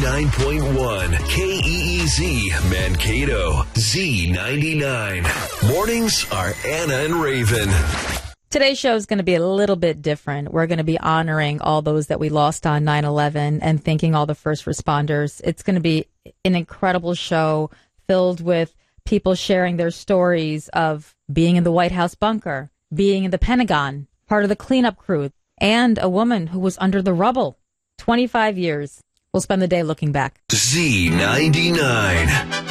99.1 KEEZ Mankato. Z99. Mornings are Anna and Raven. Today's show is going to be a little bit different. We're going to be honoring all those that we lost on 9/11 and thanking all the first responders. It's going to be an incredible show filled with people sharing their stories of being in the White House bunker, being in the Pentagon, part of the cleanup crew, and a woman who was under the rubble. 25 years. We'll spend the day looking back. Z99.